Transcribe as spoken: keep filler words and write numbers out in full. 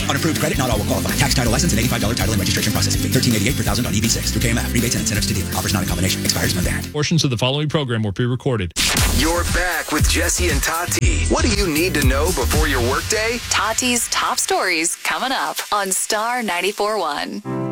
Unapproved credit, not all will qualify. Tax, title, license, and eighty-five dollars title and registration processing fee. thirteen eighty-eight per thousand on E V six through K M F. Rebates and incentives to dealer. Offers not a combination. Expires Monday. Portions of the following program were pre-recorded. You're back with Jesse and Tati. What do you need to know before your workday? Tati's top stories coming up on Star ninety-four point one.